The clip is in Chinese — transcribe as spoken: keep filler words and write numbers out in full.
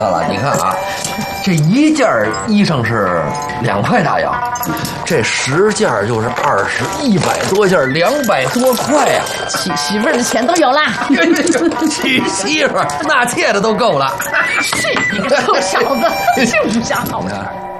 了，你看啊，这一件衣裳是两块大洋，这十件就是二十，一百多件，两百多块呀、啊！ 娶媳妇儿的钱都有了， 娶媳妇儿纳妾的都够了。 是你个臭小子，就不想好。